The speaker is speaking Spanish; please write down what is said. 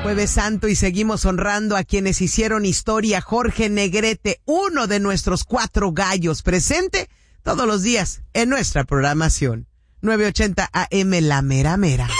Jueves Santo y seguimos honrando a quienes hicieron historia. Jorge Negrete, uno de nuestros 4 gallos, presente todos los días en nuestra programación. 980 AM La Mera Mera.